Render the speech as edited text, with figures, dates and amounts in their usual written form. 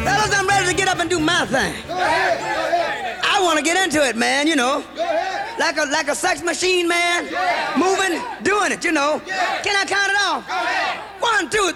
Fellas, I'm ready to get up and do my thing. I want to get into it, man, you know. Like a sex machine, man. Moving, doing it, you know. Can I count it off? 1, 2,